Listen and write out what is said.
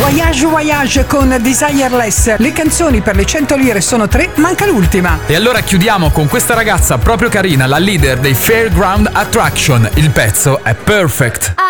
Voyage Voyage con Desireless. Le canzoni per le 100 lire sono 3, manca l'ultima. E allora chiudiamo con questa ragazza proprio carina, la leader dei Fairground Attraction. Il pezzo è Perfect.